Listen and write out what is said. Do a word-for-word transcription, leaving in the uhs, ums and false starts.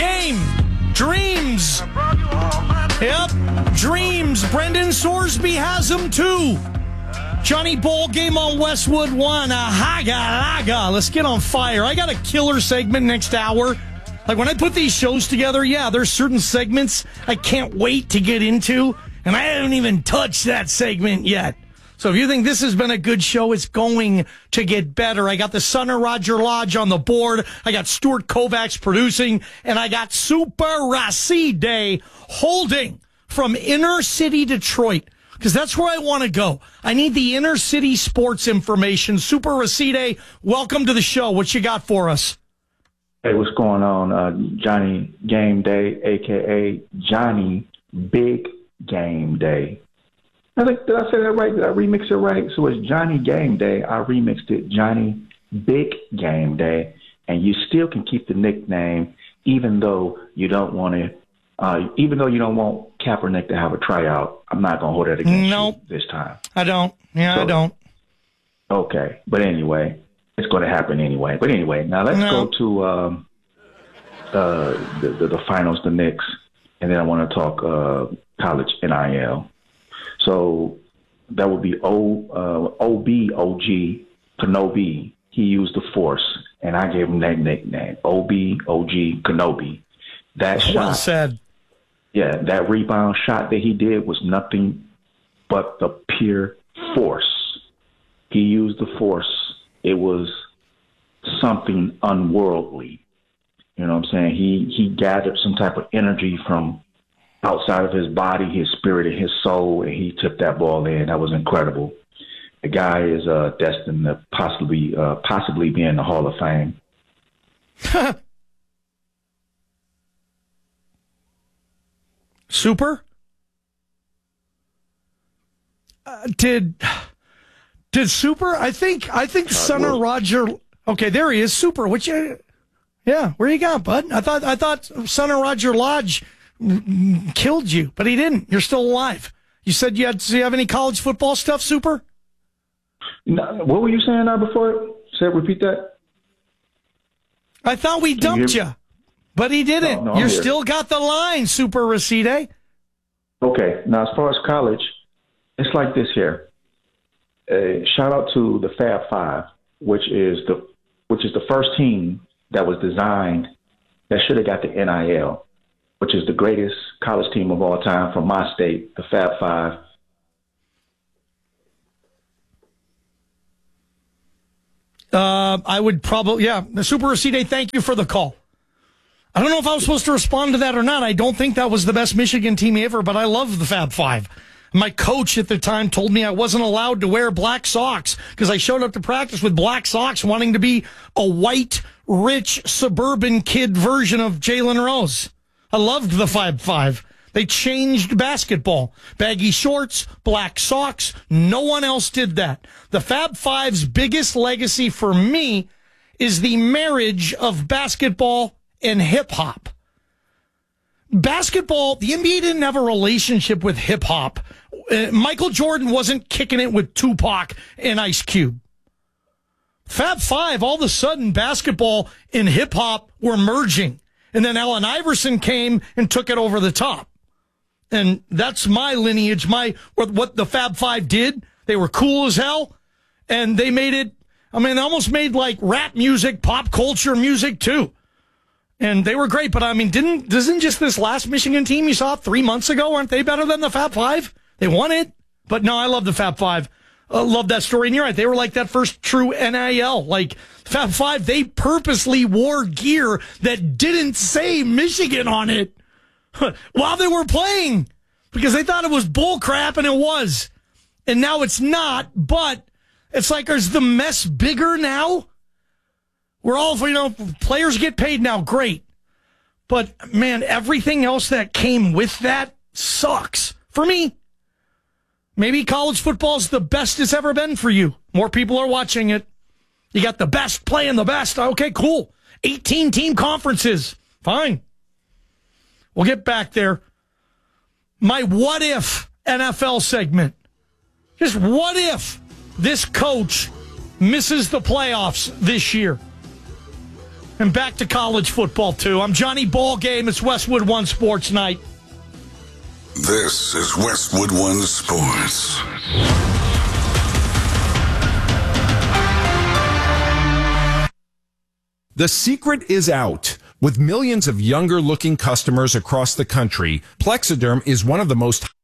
game. Dreams. Yep, dreams. Brendan Sorsby has them too. Johnny Bowl game on Westwood one. Ahaga laga. Let's get on fire. I got a killer segment next hour. Like when I put these shows together, yeah, there's certain segments I can't wait to get into, and I haven't even touched that segment yet. So if you think this has been a good show, it's going to get better. I got the son of Roger Lodge on the board. I got Stuart Kovacs producing, and I got Super Racide holding from inner city Detroit, because that's where I want to go. I need the inner city sports information. Super Racide, welcome to the show. What you got for us? Hey, what's going on? Uh, Johnny Game Day, a k a. Johnny Big Game Day. I think, did I say that right? Did I remix it right? So it's Johnny Game Day. I remixed it Johnny Big Game Day. And you still can keep the nickname even though you don't want to, uh, even though you don't want Kaepernick to have a tryout. I'm not going to hold that against nope. you this time. I don't. Yeah, so, I don't. Okay. But anyway, it's going to happen anyway. But anyway, now let's no. go to um, uh, the, the, the finals, the Knicks. And then I want to talk uh, college N I L. So that would be O uh, O B O G Kenobi. He used the force, and I gave him that nickname, O B O G Kenobi. That shot, well said. Yeah, that rebound shot that he did was nothing but the pure force. He used the force. It was something unworldly. You know what I'm saying? He he gathered some type of energy from outside of his body, his spirit, and his soul, and he took that ball in. That was incredible. The guy is uh, destined to possibly uh, possibly be in the Hall of Fame. Super? Uh, did did Super? I think I think son of Roger. Okay, there he is. Super. Which? Uh, yeah, where you got, bud? I thought I thought son of Roger Lodge killed you, but he didn't. You're still alive. You said you had. Do you have any college football stuff, Super? No, what were you saying now before? Say, repeat that. I thought we dumped you, you, but he didn't. No, no, you still got the line, Super Racide. Okay. Now, as far as college, it's like this here. Uh, shout out to the Fab Five, which is the which is the first team that was designed that should have got the N I L, which is the greatest college team of all time from my state, the Fab Five. Uh, I would probably, yeah. The Super Racide, thank you for the call. I don't know if I was supposed to respond to that or not. I don't think that was the best Michigan team ever, but I love the Fab Five. My coach at the time told me I wasn't allowed to wear black socks because I showed up to practice with black socks wanting to be a white, rich, suburban kid version of Jalen Rose. I loved the Fab Five. They changed basketball. Baggy shorts, black socks. No one else did that. The Fab Five's biggest legacy for me is the marriage of basketball and hip-hop. Basketball, the N B A didn't have a relationship with hip-hop. Uh, Michael Jordan wasn't kicking it with Tupac and Ice Cube. Fab Five, all of a sudden, basketball and hip-hop were merging. And then Allen Iverson came and took it over the top. And that's my lineage, my what, what the Fab Five did. They were cool as hell, and they made it, I mean, they almost made like rap music, pop culture music too. And they were great, but I mean, didn't, doesn't just this last Michigan team you saw three months ago, aren't they better than the Fab Five? They won it. But no, I love the Fab Five. I uh, love that story. And you're right, they were like that first true N I L. Like Fab Five, they purposely wore gear that didn't say Michigan on it while they were playing because they thought it was bull crap, and it was. And now it's not, but it's like, is the mess bigger now? We're all, you know, players get paid now, great. But, man, everything else that came with that sucks. For me, maybe college football's the best it's ever been for you. More people are watching it. You got the best playing the best. Okay, cool. eighteen-team conferences. Fine. We'll get back there. My what if N F L segment. Just what if this coach misses the playoffs this year? And back to college football, too. I'm Johnny Ballgame. It's Westwood One Sports Night. This is Westwood One Sports. The secret is out. With millions of younger-looking customers across the country, Plexiderm is one of the most